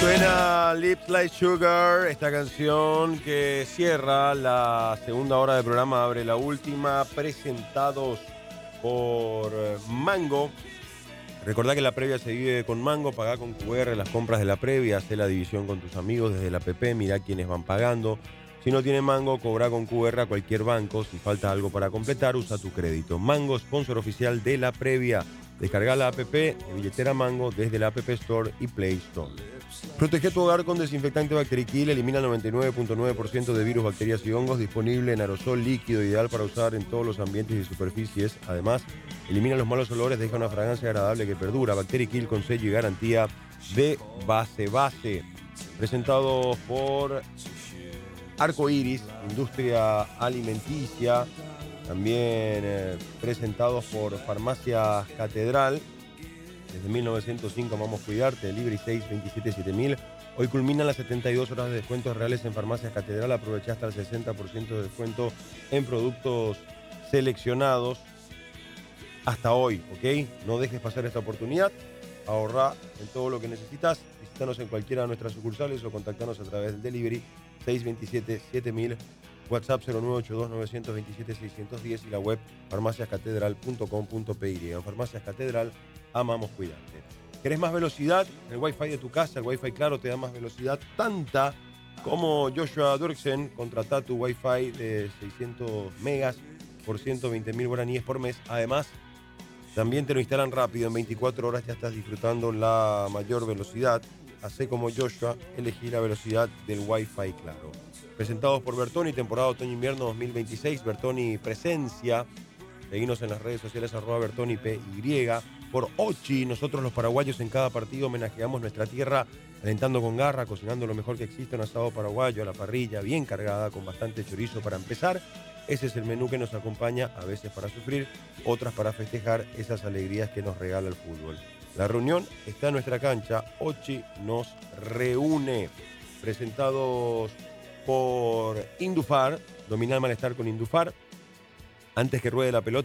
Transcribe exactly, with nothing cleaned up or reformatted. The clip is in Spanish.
Suena Lips Like Sugar, esta canción que cierra la segunda hora del programa, abre la última, presentados por Mango. Recordá que la previa se vive con Mango, pagá con Q R las compras de la previa, hacé la división con tus amigos desde la app, mirá quiénes van pagando. Si no tiene Mango, cobrá con Q R a cualquier banco. Si falta algo para completar, usa tu crédito. Mango, sponsor oficial de la previa. Descarga la app de billetera Mango desde la App Store y Play Store. Protege tu hogar con desinfectante Bacteriquil, elimina el noventa y nueve punto nueve por ciento de virus, bacterias y hongos, disponible en aerosol líquido, ideal para usar en todos los ambientes y superficies. Además, elimina los malos olores, deja una fragancia agradable que perdura. Bacteriquil con sello y garantía de base base. Presentado por Arco Iris, industria alimenticia. También eh, presentados por Farmacias Catedral. Desde mil novecientos cinco amamos cuidarte, Libre seis veintisiete siete mil. Hoy culminan las setenta y dos horas de descuentos reales en Farmacias Catedral. Aprovecha hasta el sesenta por ciento de descuento en productos seleccionados hasta hoy, ¿ok? No dejes pasar esta oportunidad. Ahorrá en todo lo que necesitas. Visítanos en cualquiera de nuestras sucursales o contactanos a través del delivery seis veintisiete siete mil, WhatsApp cero nueve ocho dos nueve dos siete seis uno cero y la web farmacias catedral punto com punto p y. En Farmacias Catedral amamos cuidarte. ¿Querés más velocidad? El Wi-Fi de tu casa, el Wi-Fi Claro te da más velocidad, tanta como Joshua Dirksen. Contratá tu Wi-Fi de seiscientos megas por ciento veinte mil guaraníes por mes. Además, también te lo instalan rápido, en veinticuatro horas ya estás disfrutando la mayor velocidad. Hacé como Joshua, elegí la velocidad del Wi-Fi Claro. Presentados por Bertoni, temporada otoño-invierno dos mil veintiséis, Bertoni Presencia. Seguinos en las redes sociales, arroba Bertoni P Y. Por Ochi, nosotros los paraguayos en cada partido homenajeamos nuestra tierra, alentando con garra, cocinando lo mejor que existe, un asado paraguayo a la parrilla, bien cargada, con bastante chorizo para empezar. Ese es el menú que nos acompaña, a veces para sufrir, otras para festejar esas alegrías que nos regala el fútbol. La reunión está en nuestra cancha, Ochi nos reúne. Presentados por Indufar, domina el malestar con Indufar. Antes que ruede la pelota,